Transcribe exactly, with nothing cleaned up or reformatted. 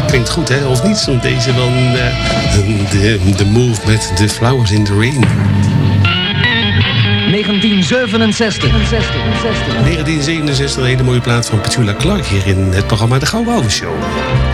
klinkt goed, hè? Of niet? Deze van uh, The Move met The Flowers in the Rain. negentien zevenenzestig. negentien zevenenzestig, een hele mooie plaat van Petula Clark hier in het programma De Gouden Ouwe Show.